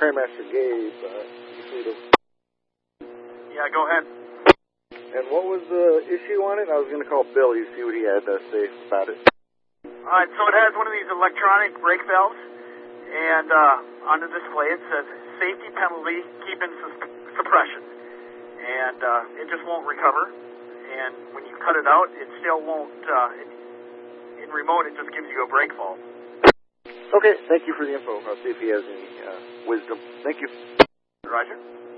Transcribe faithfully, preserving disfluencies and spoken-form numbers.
Trainmaster Gabe. Uh, yeah, go ahead. And what was the issue on it? I was going to call Billy to see what he had to say about it. All right, so it has one of these electronic brake valves, and uh, on the display it says safety penalty, keep in sus- suppression. And uh, it just won't recover. And when you cut it out, it still won't, uh, it, in remote, it just gives you a brake fault. Okay, thank you for the info. I'll see if he has any uh, wisdom. Thank you. Roger.